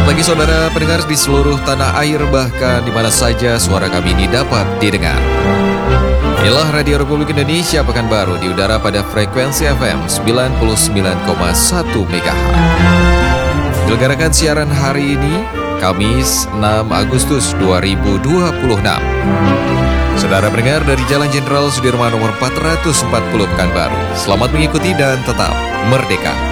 pagi saudara pendengar di seluruh tanah air, bahkan di mana saja suara kami ini dapat didengar. Inilah Radio Republik Indonesia Pekanbaru di udara pada frekuensi FM 99,1 MHz. Diselenggarakan siaran hari ini, Kamis 6 Agustus 2026. Saudara pendengar dari Jalan Jenderal Sudirman nomor 440 Pekanbaru, selamat mengikuti dan tetap merdeka.